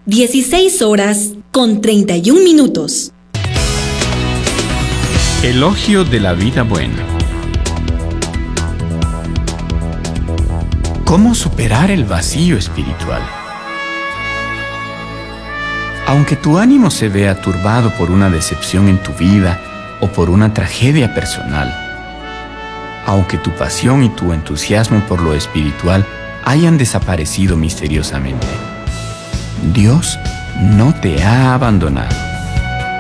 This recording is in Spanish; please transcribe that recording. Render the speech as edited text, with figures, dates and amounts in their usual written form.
16:31. Elogio de la vida buena. ¿Cómo superar el vacío espiritual? Aunque tu ánimo se vea turbado por una decepción en tu vida o por una tragedia personal, aunque tu pasión y tu entusiasmo por lo espiritual hayan desaparecido misteriosamente, Dios no te ha abandonado.